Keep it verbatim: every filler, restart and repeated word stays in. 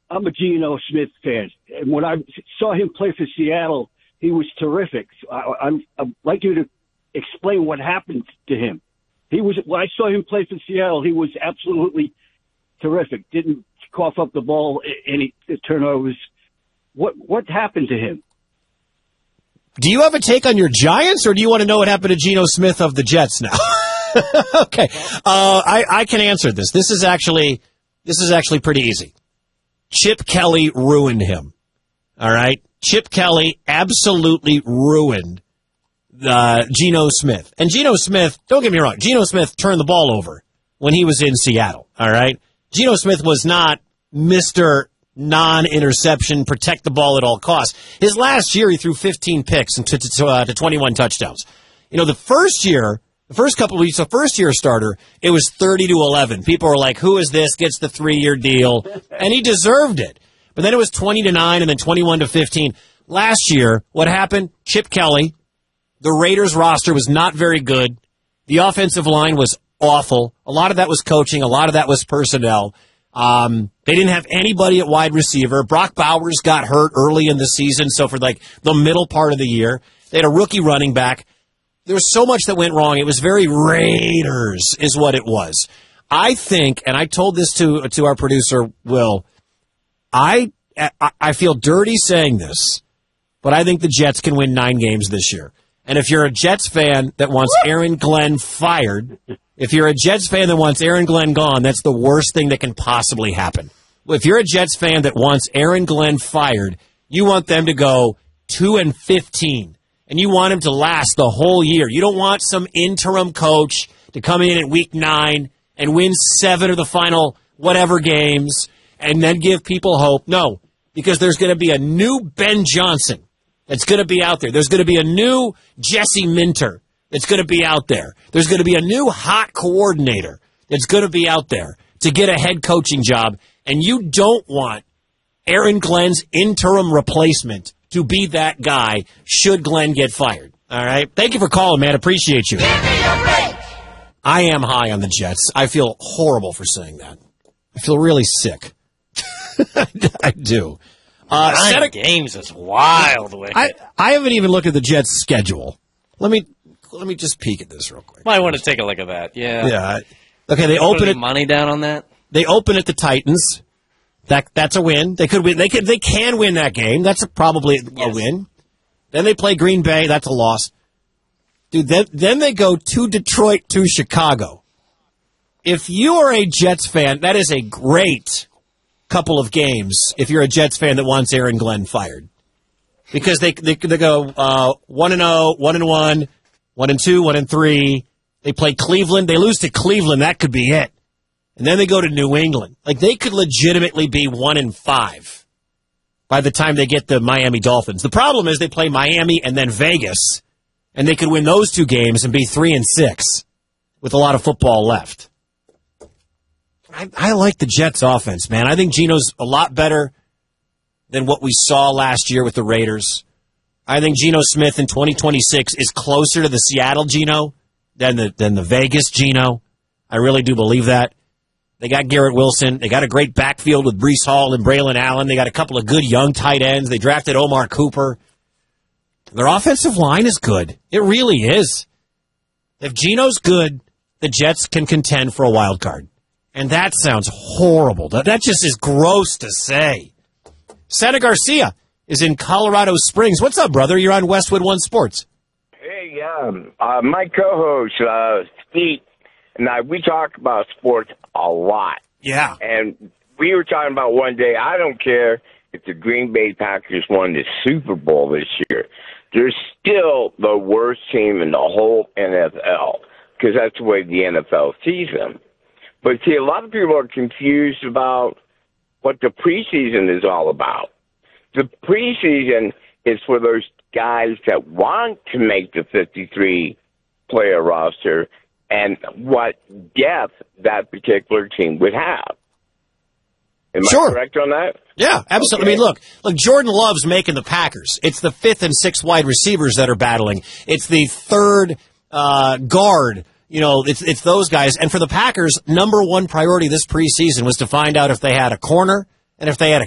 I'm a Geno Smith fan, and when I saw him play for Seattle, he was terrific. I, I'm, I'd like you to explain what happened to him. He was when I saw him play for Seattle, he was absolutely terrific. Didn't cough up the ball any turnovers. What what happened to him? Do you have a take on your Giants, or do you want to know what happened to Geno Smith of the Jets now? Okay, uh, I, I can answer this. This is actually this is actually pretty easy. Chip Kelly ruined him. All right, Chip Kelly absolutely ruined uh, Geno Smith. And Geno Smith, don't get me wrong, Geno Smith turned the ball over when he was in Seattle. All right, Geno Smith was not Mister non-interception, protect the ball at all costs. His last year, he threw fifteen picks and to, to, uh, to twenty-one touchdowns. You know, the first year, the first couple of weeks, the first year starter, it was thirty to eleven. People were like, who is this? Gets the three-year deal. And he deserved it. But then it was twenty to nine and then twenty-one to fifteen. Last year, what happened? Chip Kelly, the Raiders roster was not very good. The offensive line was awful. A lot of that was coaching. A lot of that was personnel. Um, they didn't have anybody at wide receiver. Brock Bowers got hurt early in the season, so for like the middle part of the year, they had a rookie running back. There was so much that went wrong. It was very Raiders is what it was. I think, and I told this to to our producer, Will, I I feel dirty saying this, but I think the Jets can win nine games this year. And if you're a Jets fan that wants Aaron Glenn fired, if you're a Jets fan that wants Aaron Glenn gone, that's the worst thing that can possibly happen. If you're a Jets fan that wants Aaron Glenn fired, you want them to go two and fifteen, and you want him to last the whole year. You don't want some interim coach to come in at week nine and win seven of the final whatever games and then give people hope. No, because there's going to be a new Ben Johnson that's going to be out there. There's going to be a new Jesse Minter that's going to be out there. There's going to be a new hot coordinator that's going to be out there to get a head coaching job, and you don't want Aaron Glenn's interim replacement to be that guy should Glenn get fired. All right? Thank you for calling, man. Appreciate you. Give me a break. I am high on the Jets. I feel horrible for saying that. I feel really sick. I do. Uh, Nine Seneca, games is wild. I, I haven't even looked at the Jets' schedule. Let me let me just peek at this real quick. Might want to take a look at that. Yeah. Yeah. Okay, they Put open any it. money down on that. They open at the Titans. That that's a win. They could win. They could. They can win that game. That's a, probably a Yes. win. Then they play Green Bay. That's a loss. Dude. Then then they go to Detroit to Chicago. If you are a Jets fan, that is a great couple of games. If you're a Jets fan that wants Aaron Glenn fired, because they they, they go uh, one and zero, one and one, one and two, one and three. They play Cleveland. They lose to Cleveland. That could be it. And then they go to New England. Like, they could legitimately be one and five by the time they get the Miami Dolphins. The problem is they play Miami and then Vegas, and they could win those two games and be three and six with a lot of football left. I, I like the Jets' offense, man. I think Geno's a lot better than what we saw last year with the Raiders. I think Geno Smith in twenty twenty-six is closer to the Seattle Geno than the than the Vegas Geno. I really do believe that. They got Garrett Wilson. They got a great backfield with Breece Hall and Braylon Allen. They got a couple of good young tight ends. They drafted Omar Cooper. Their offensive line is good. It really is. If Geno's good, the Jets can contend for a wild card. And that sounds horrible. That, that just is gross to say. Santa Garcia is in Colorado Springs. What's up, brother? You're on Westwood One Sports. Hey, um, uh, my co-host, uh, Steve, and I, we talk about sports a lot. Yeah. And we were talking about one day, I don't care if the Green Bay Packers won the Super Bowl this year. They're still the worst team in the whole N F L because that's the way the N F L sees them. But see, a lot of people are confused about what the preseason is all about. The preseason is for those guys that want to make the fifty-three player roster and what depth that particular team would have. Am Sure. I correct on that? Yeah, absolutely. Okay. I mean, look, look, Jordan Love's making the Packers. It's the fifth and sixth wide receivers that are battling. It's the third uh, guard. You know, it's it's those guys. And for the Packers, number one priority this preseason was to find out if they had a corner and if they had a